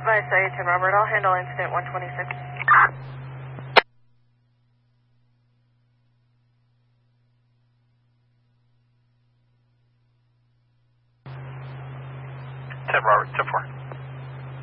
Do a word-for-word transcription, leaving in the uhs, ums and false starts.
My sorry, ten Robert. I'll handle incident one twenty-six. ten Robert, ten four.